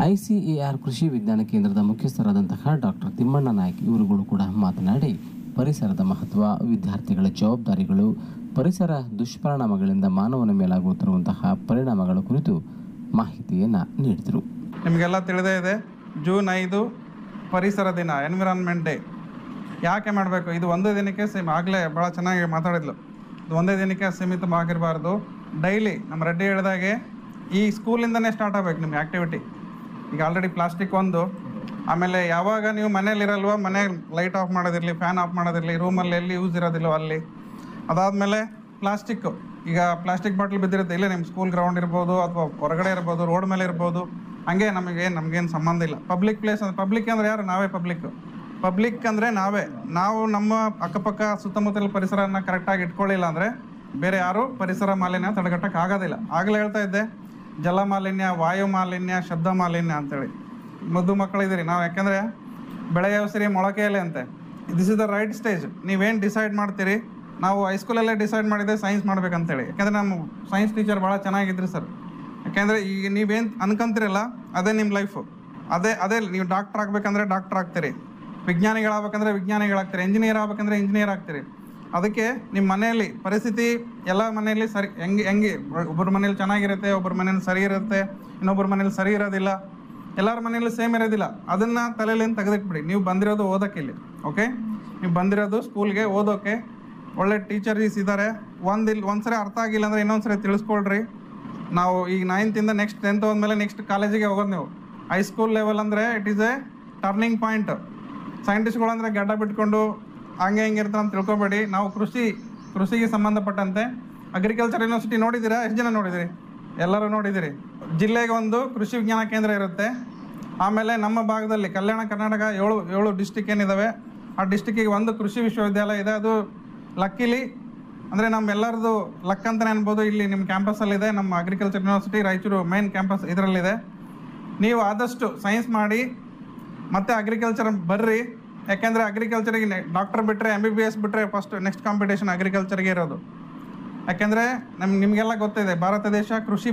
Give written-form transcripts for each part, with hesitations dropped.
ICAR ಕೃಷಿ ವಿಜ್ಞಾನ ಕೇಂದ್ರದ ಮುಖ್ಯಸ್ಥರಾದಂತಹ ಡಾಕ್ಟರ್ ತಿಮ್ಮಣ್ಣ ನಾಯ್ಕ ಇವರುಗಳು ಕೂಡ ಮಾತನಾಡಿ ಪರಿಸರದ ಮಹತ್ವ, ವಿದ್ಯಾರ್ಥಿಗಳ ಜವಾಬ್ದಾರಿಗಳು, ಪರಿಸರ ದುಷ್ಪರಿಣಾಮಗಳಿಂದ ಮಾನವನ ಮೇಲಾಗುತ್ತಿರುವಂತಹ ಪರಿಣಾಮಗಳ ಕುರಿತು ಮಾಹಿತಿಯನ್ನು ನೀಡಿದರು. ನಿಮಗೆಲ್ಲ ತಿಳಿದೇ ಇದೆ, ಜೂನ್ 5 ಪರಿಸರ ದಿನ, ಎನ್ವಿರಾನ್ಮೆಂಟ್ ಡೇ. ಯಾಕೆ ಮಾಡಬೇಕು? ಇದು ಒಂದೇ ದಿನಕ್ಕೆ ಆಗಲೇ ಭಾಳ ಚೆನ್ನಾಗಿ ಮಾತಾಡಿದ್ಲು. ಇದು ಒಂದೇ ದಿನಕ್ಕೆ ಸೀಮಿತವಾಗಿರಬಾರ್ದು. ಡೈಲಿ ನಮ್ಮ ರೆಡ್ಡಿ ಹೇಳಿದಾಗೆ ಈ ಸ್ಕೂಲಿಂದನೇ ಸ್ಟಾರ್ಟ್ ಆಗಬೇಕು ನಿಮ್ಮ ಆ್ಯಕ್ಟಿವಿಟಿ. ಈಗ ಆಲ್ರೆಡಿ ಪ್ಲಾಸ್ಟಿಕ್ ಒಂದು, ಆಮೇಲೆ ಯಾವಾಗ ನೀವು ಮನೇಲಿರಲ್ವ, ಮನೆಗೆ ಲೈಟ್ ಆಫ್ ಮಾಡೋದಿರಲಿ, ಫ್ಯಾನ್ ಆಫ್ ಮಾಡೋದಿರಲಿ, ರೂಮಲ್ಲಿ ಎಲ್ಲಿ ಯೂಸ್ ಇರೋದಿಲ್ಲ ಅಲ್ಲಿ. ಅದಾದಮೇಲೆ ಪ್ಲಾಸ್ಟಿಕ್ಕು, ಈಗ ಪ್ಲಾಸ್ಟಿಕ್ ಬಾಟ್ಲ್ ಬಿದ್ದಿರುತ್ತೆ, ಇಲ್ಲೇ ನಿಮ್ಮ ಸ್ಕೂಲ್ ಗ್ರೌಂಡ್ ಇರ್ಬೋದು ಅಥವಾ ಹೊರಗಡೆ ಇರ್ಬೋದು, ರೋಡ್ ಮೇಲೆ ಇರ್ಬೋದು, ಹಾಗೆ ನಮಗೇನು ಸಂಬಂಧ ಇಲ್ಲ. ಪಬ್ಲಿಕ್ ಪ್ಲೇಸ್ ಅಂದರೆ ಪಬ್ಲಿಕ್ ಅಂದರೆ ಯಾರು? ನಾವೇ ಪಬ್ಲಿಕ್ ಅಂದರೆ ನಾವು ನಮ್ಮ ಅಕ್ಕಪಕ್ಕ ಸುತ್ತಮುತ್ತಲ ಪರಿಸರನ ಕರೆಕ್ಟಾಗಿ ಇಟ್ಕೊಳ್ಳಿಲ್ಲ ಅಂದರೆ ಬೇರೆ ಯಾರು ಪರಿಸರ ಮಾಲಿನ್ಯ ತಡೆಗಟ್ಟಕ್ಕೆ ಆಗೋದಿಲ್ಲ. ಆಗಲೇ ಹೇಳ್ತಾ ಇದ್ದೆ, ಜಲ ಮಾಲಿನ್ಯ, ವಾಯು ಮಾಲಿನ್ಯ, ಶಬ್ದ ಮಾಲಿನ್ಯ ಅಂತೇಳಿ. ಮುದ್ದು ಮಕ್ಕಳಿದ್ದೀರಿ ನಾವು, ಯಾಕೆಂದರೆ ಬೆಳೆಯ ಉಸಿರಿ ಮೊಳಕೆಯಲ್ಲೇ ಅಂತೆ. This is the right stage. ನೀವೇನು ಡಿಸೈಡ್ ಮಾಡ್ತೀರಿ? ನಾವು ಹೈಸ್ಕೂಲಲ್ಲೇ ಡಿಸೈಡ್ ಮಾಡಿದ್ದೆ ಸೈನ್ಸ್ ಮಾಡ್ಬೇಕಂತೇಳಿ. ಯಾಕೆಂದರೆ ನಮ್ಮ ಸೈನ್ಸ್ ಟೀಚರ್ ಭಾಳ ಚೆನ್ನಾಗಿದ್ರಿ ಸರ್. ಯಾಕೆಂದರೆ ಈಗ ನೀವೇನು ಅನ್ಕೊಂತೀರಲ್ಲ ಅದೇ ನಿಮ್ಮ ಲೈಫು. ಅದೇ ನೀವು ಡಾಕ್ಟ್ರ್ ಆಗಬೇಕಂದ್ರೆ ಡಾಕ್ಟ್ರ್ ಆಗ್ತೀರಿ, ವಿಜ್ಞಾನಿಗಳಾಗಬೇಕಂದ್ರೆ ವಿಜ್ಞಾನಿಗಳಾಗ್ತೀರಿ, ಇಂಜಿನಿಯರ್ ಆಗಬೇಕಂದ್ರೆ ಇಂಜಿನಿಯರ್ ಆಗ್ತೀರಿ. ಅದಕ್ಕೆ ನಿಮ್ಮ ಮನೆಯಲ್ಲಿ ಪರಿಸ್ಥಿತಿ ಎಲ್ಲ ಮನೆಯಲ್ಲಿ ಸರಿ ಹೆಂಗೆ ಒಬ್ಬರ ಮನೇಲಿ ಚೆನ್ನಾಗಿರುತ್ತೆ, ಒಬ್ಬರ ಮನೇಲಿ ಸರಿ ಇರುತ್ತೆ, ಇನ್ನೊಬ್ಬರ ಮನೇಲಿ ಸರಿ ಇರೋದಿಲ್ಲ, ಎಲ್ಲರ ಮನೇಲಿ ಸೇಮ್ ಇರೋದಿಲ್ಲ. ಅದನ್ನು ತಲೆಯಲ್ಲಿ ತೆಗೆದಿಟ್ಬಿಡಿ. ನೀವು ಬಂದಿರೋದು ಓದೋಕ್ಕೆ ಇಲ್ಲಿ, ಓಕೆ? ನೀವು ಬಂದಿರೋದು ಸ್ಕೂಲ್ಗೆ ಓದೋಕ್ಕೆ. ಒಳ್ಳೆ ಟೀಚರ್ಸ್ ಇದ್ದಾರೆ. ಒಂದ್ಸರಿ ಅರ್ಥ ಆಗಿಲ್ಲ ಅಂದರೆ ಇನ್ನೊಂದ್ಸರಿ ತಿಳಿಸ್ಕೊಳ್ರಿ. ನಾವು ಈಗ 9th ನೆಕ್ಸ್ಟ್ 10th ಹೋದ್ಮೇಲೆ ನೆಕ್ಸ್ಟ್ ಕಾಲೇಜಿಗೆ ಹೋಗೋದು. ನೀವು ಹೈಸ್ಕೂಲ್ ಲೆವೆಲ್ ಅಂದರೆ it is A turning point. ಸೈಂಟಿಸ್ಟ್ಗಳು ಅಂದರೆ ಗಡ್ಡ ಬಿಟ್ಕೊಂಡು ಹಂಗೆ ಹಿಂಗೆ ಇರ್ತಾರೆ ಅಂತ ತಿಳ್ಕೊಬೇಡಿ. ನಾವು ಕೃಷಿಗೆ ಸಂಬಂಧಪಟ್ಟಂತೆ ಅಗ್ರಿಕಲ್ಚರ್ ಯೂನಿವರ್ಸಿಟಿ ನೋಡಿದ್ದೀರಾ? ಎಷ್ಟು ಜನ ನೋಡಿದಿರಿ? ಎಲ್ಲರೂ ನೋಡಿದ್ದೀರಿ. ಜಿಲ್ಲೆಗೆ ಒಂದು ಕೃಷಿ ವಿಜ್ಞಾನ ಕೇಂದ್ರ ಇರುತ್ತೆ. ಆಮೇಲೆ ನಮ್ಮ ಭಾಗದಲ್ಲಿ ಕಲ್ಯಾಣ ಕರ್ನಾಟಕ 7 ಡಿಸ್ಟಿಕ್ ಏನಿದ್ದಾವೆ, ಆ ಡಿಸ್ಟಿಕ್ಕಿಗೆ ಒಂದು ಕೃಷಿ ವಿಶ್ವವಿದ್ಯಾಲಯ ಇದೆ. ಅದು ಲಕ್ಕಿಲಿ ಅಂದರೆ ನಮ್ಮೆಲ್ಲರದು ಲಕ್ ಅಂತಲೇ ಅನ್ಬೋದು. ಇಲ್ಲಿ ನಿಮ್ಮ ಕ್ಯಾಂಪಸಲ್ಲಿದೆ, ನಮ್ಮ agriculture university Raichur main campus ಇದರಲ್ಲಿದೆ. ನೀವು ಆದಷ್ಟು ಸೈನ್ಸ್ ಮಾಡಿ ಮತ್ತು ಅಗ್ರಿಕಲ್ಚರ್ ಬರ್ರಿ. ಯಾಕೆಂದರೆ ಅಗ್ರಿಕಲ್ಚರಿಗೆ ಡಾಕ್ಟರ್ ಬಿಟ್ಟರೆ, MBBS ಬಿಟ್ಟರೆ ಫಸ್ಟ್ ನೆಕ್ಸ್ಟ್ ಕಾಂಪಿಟೇಷನ್ ಅಗ್ರಿಕಲ್ಚರ್ಗೆ ಇರೋದು. ಯಾಕೆಂದರೆ ನಿಮಗೆಲ್ಲ ಗೊತ್ತಿದೆ, ಭಾರತ ದೇಶ ಕೃಷಿ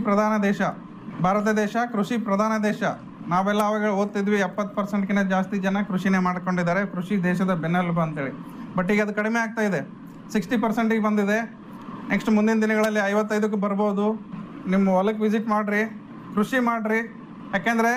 ಪ್ರಧಾನ ದೇಶ. ನಾವೆಲ್ಲ ಅವಾಗ ಓದ್ತಿದ್ವಿ 70%ಗಿಂತ ಜಾಸ್ತಿ ಜನ ಕೃಷಿನೇ ಮಾಡ್ಕೊಂಡಿದ್ದಾರೆ. ಕೃಷಿ ದೇಶದ ಬೆನ್ನೆಲುಬು ಅಂತೇಳಿ. ಬಟ್ ಈಗ ಅದು ಕಡಿಮೆ ಆಗ್ತಾ ಇದೆ, 60%ಗೆ ಬಂದಿದೆ. ನೆಕ್ಸ್ಟ್ ಮುಂದಿನ ದಿನಗಳಲ್ಲಿ 55ಕ್ಕೆ ಬರ್ಬೋದು. ನಿಮ್ಮ ಹೊಲಕ್ಕೆ ವಿಸಿಟ್ ಮಾಡಿರಿ, ಕೃಷಿ ಮಾಡಿರಿ. ಯಾಕೆಂದರೆ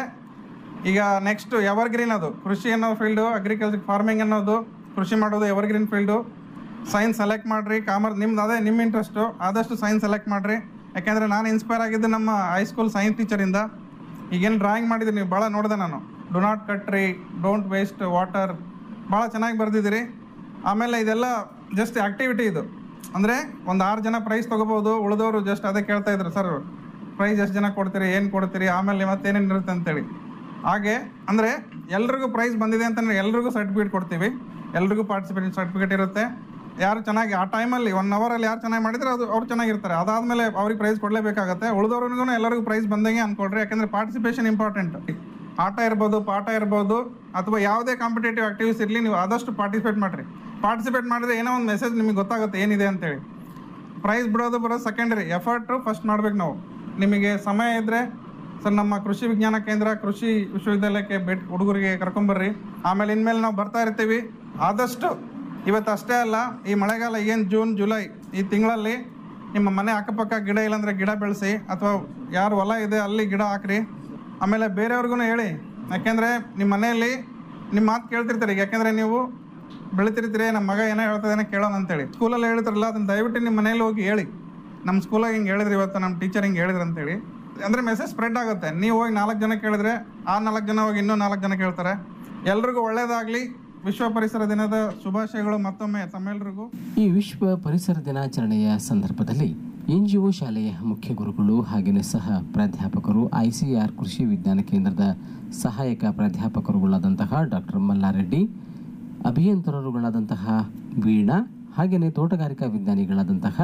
ಈಗ ನೆಕ್ಸ್ಟ್ ಎವರ್ಗ್ರೀನ್ ಅದು ಕೃಷಿ ಅನ್ನೋ ಫೀಲ್ಡು, ಅಗ್ರಿಕಲ್ಚರ್ ಫಾರ್ಮಿಂಗ್ ಅನ್ನೋದು, ಕೃಷಿ ಮಾಡೋದು ಎವರ್ಗ್ರೀನ್ ಫೀಲ್ಡು. ಸೈನ್ಸ್ ಸೆಲೆಕ್ಟ್ ಮಾಡಿರಿ. ಕಾಮರ್ಸ್ ನಿಮ್ಮ ಇಂಟ್ರೆಸ್ಟು, ಆದಷ್ಟು ಸೈನ್ಸ್ ಸೆಲೆಕ್ಟ್ ಮಾಡಿರಿ. ಯಾಕೆಂದರೆ ನಾನು ಇನ್ಸ್ಪೈರ್ ಆಗಿದ್ದು ನಮ್ಮ ಹೈಸ್ಕೂಲ್ ಸೈನ್ಸ್ ಟೀಚರಿಂದ. ಈಗೇನು ಡ್ರಾಯಿಂಗ್ ಮಾಡಿದ್ದೀನಿ ನೀವು ಭಾಳ ನೋಡಿದೆ ನಾನು. Do not cut tree, don't waste water, ಭಾಳ ಚೆನ್ನಾಗಿ ಬರೆದಿದ್ದೀರಿ. ಆಮೇಲೆ ಇದೆಲ್ಲ ಜಸ್ಟ್ ಆ್ಯಕ್ಟಿವಿಟಿ. ಇದು ಅಂದರೆ ಒಂದು 6 ಜನ ಪ್ರೈಸ್ ತೊಗೋಬೋದು, ಉಳಿದವರು ಜಸ್ಟ್ ಅದೇ ಕೇಳ್ತಾ ಇದ್ರು, ಸರ್ ಪ್ರೈಸ್ ಎಷ್ಟು ಜನ ಕೊಡ್ತೀರಿ, ಏನು ಕೊಡ್ತೀರಿ, ಆಮೇಲೆ ಮತ್ತೇನೇನು ಇರುತ್ತೆ ಅಂತೇಳಿ. ಹಾಗೆ ಅಂದರೆ ಎಲ್ರಿಗೂ ಪ್ರೈಸ್ ಬಂದಿದೆ ಅಂತಂದರೆ ಎಲ್ರಿಗೂ ಸರ್ಟಿಫಿಕೇಟ್ ಕೊಡ್ತೀವಿ. ಎಲ್ರಿಗೂ ಪಾರ್ಟಿಸಿಪೇಷನ್ ಸರ್ಟಿಫಿಕೇಟ್ ಇರುತ್ತೆ. ಯಾರು ಚೆನ್ನಾಗಿ ಆ ಟೈಮಲ್ಲಿ 1 ಅವರಲ್ಲಿ ಯಾರು ಚೆನ್ನಾಗಿ ಮಾಡಿದರೆ ಅವ್ರು ಚೆನ್ನಾಗಿರ್ತಾರೆ. ಅದಾದಮೇಲೆ ಅವ್ರಿಗೆ ಪ್ರೈಸ್ ಕೊಡಲೇಬೇಕಾಗತ್ತೆ. ಉಳಿದವ್ರಿಗೂ ಎಲ್ಲರಿಗೂ ಪ್ರೈಸ್ ಬಂದಂಗೆ ಅಂದ್ಕೊಳ್ರಿ. ಯಾಕೆಂದರೆ ಪಾರ್ಟಿಸಿಪೇಷನ್ ಇಂಪಾರ್ಟೆಂಟ್. ಆಟ ಇರ್ಬೋದು, ಪಾಠ ಇರ್ಬೋದು, ಅಥವಾ ಯಾವುದೇ ಕಾಂಪಿಟೇಟಿವ್ ಆ್ಯಕ್ಟಿವಿಟೀಸ್ ಇರಲಿ, ನೀವು ಆದಷ್ಟು ಪಾರ್ಟಿಸಿಪೇಟ್ ಮಾಡಿದ್ರೆ ಏನೋ ಒಂದು ಮೆಸೇಜ್ ನಿಮಗೆ ಗೊತ್ತಾಗುತ್ತೆ ಏನಿದೆ ಅಂತೇಳಿ. ಪ್ರೈಸ್ ಬರೋದು ಸೆಕೆಂಡರಿ, ಎಫರ್ಟು ಫಸ್ಟ್ ಮಾಡ್ಬೇಕು ನಾವು. ನಿಮಗೆ ಸಮಯ ಇದ್ದರೆ ಸರ್ ನಮ್ಮ ಕೃಷಿ ವಿಜ್ಞಾನ ಕೇಂದ್ರ, ಕೃಷಿ ವಿಶ್ವವಿದ್ಯಾಲಯಕ್ಕೆ ಹುಡುಗರಿಗೆ ಕರ್ಕೊಂಬರ್ರಿ. ಆಮೇಲೆ ಇನ್ಮೇಲೆ ನಾವು ಬರ್ತಾ ಇರ್ತೀವಿ. ಆದಷ್ಟು ಇವತ್ತು ಅಷ್ಟೇ ಅಲ್ಲ, ಈ ಮಳೆಗಾಲ ಏನು ಜೂನ್ ಜುಲೈ ಈ ತಿಂಗಳಲ್ಲಿ ನಿಮ್ಮ ಮನೆ ಅಕ್ಕಪಕ್ಕ ಗಿಡ ಇಲ್ಲಾಂದರೆ ಗಿಡ ಬೆಳೆಸಿ, ಅಥವಾ ಯಾರು ಹೊಲ ಇದೆ ಅಲ್ಲಿ ಗಿಡ ಹಾಕ್ರಿ. ಆಮೇಲೆ ಬೇರೆಯವ್ರಿಗೂ ಹೇಳಿ. ಯಾಕೆಂದರೆ ನಿಮ್ಮ ಮನೆಯಲ್ಲಿ ನಿಮ್ಮ ಮಾತು ಕೇಳ್ತಿರ್ತೀರಿ. ಯಾಕೆಂದರೆ ನೀವು ಬೆಳಿತಿರ್ತೀರಿ, ನಮ್ಮ ಮಗ ಏನೋ ಹೇಳ್ತಿದ್ದಾನೆ ಕೇಳೋಣ ಅಂತೇಳಿ. ಸ್ಕೂಲಲ್ಲಿ ಹೇಳ್ತಾರಲ್ಲ, ಅದನ್ನು ದಯವಿಟ್ಟು ನಿಮ್ಮ ಮನೇಲಿ ಹೋಗಿ ಹೇಳಿ, ನಮ್ಮ ಸ್ಕೂಲಾಗ ಹಿಂಗೆ ಹೇಳಿದ್ರಿ ಇವತ್ತು, ನಮ್ಮ ಟೀಚರ್ ಹಿಂಗೆ ಹೇಳಿದ್ರು ಅಂತೇಳಿ. ಅಂದರೆ ಮೆಸೇಜ್ ಸ್ಪ್ರೆಡ್ ಆಗುತ್ತೆ. ನೀವು ಹೋಗಿ 4 ಜನ ಕೇಳಿದ್ರೆ ಆ 4 ಜನ ಹೋಗಿ ಇನ್ನೂ 4 ಜನ ಕೇಳ್ತಾರೆ. ಎಲ್ರಿಗೂ ಒಳ್ಳೆಯದಾಗಲಿ. ವಿಶ್ವ ಪರಿಸರ ದಿನದ ಶುಭಾಶಯಗಳು ಮತ್ತೊಮ್ಮೆ ತಮ್ಮೆಲ್ಲರಿಗೂ. ಈ ವಿಶ್ವ ಪರಿಸರ ದಿನಾಚರಣೆಯ ಸಂದರ್ಭದಲ್ಲಿ NGO ಶಾಲೆಯ ಮುಖ್ಯ ಗುರುಗಳು ಹಾಗೆಯೇ ಸಹ ಪ್ರಾಧ್ಯಾಪಕರು, ICAR ಕೃಷಿ ವಿಜ್ಞಾನ ಕೇಂದ್ರದ ಸಹಾಯಕ ಪ್ರಾಧ್ಯಾಪಕರುಗಳಾದಂತಹ ಡಾಕ್ಟರ್ ಮಲ್ಲಾರೆಡ್ಡಿ, ಅಭಿಯಂತರರುಗಳಾದಂತಹ ವೀಣಾ, ಹಾಗೆಯೇ ತೋಟಗಾರಿಕಾ ವಿಜ್ಞಾನಿಗಳಾದಂತಹ